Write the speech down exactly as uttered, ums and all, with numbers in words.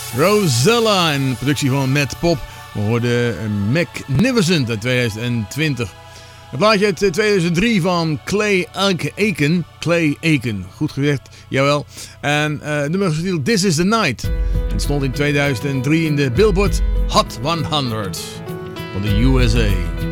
Rosella, een productie van Matt Pop. We hoorden Magnificent uit tweeduizend twintig. Een plaatje uit tweeduizend drie van Clay Aiken. Clay Aiken, goed gezegd, jawel. En uh, het nummer is getiteld This is the Night. Het stond in tweeduizend drie in de Billboard Hot honderd van de U S A.